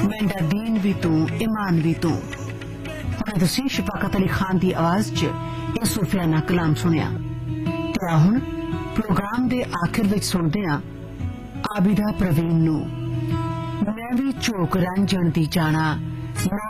मेंढा दीन भी तू ईमान भी तू। हुण तुसीं शफाकत अली खान की आवाज च यह सूफियाना कलाम सुनिया। ते हुण प्रोग्राम दे आखिर विच सुनदे हां आबिदा प्रवीण नूं। मैं भी झोक रंजन दी जाना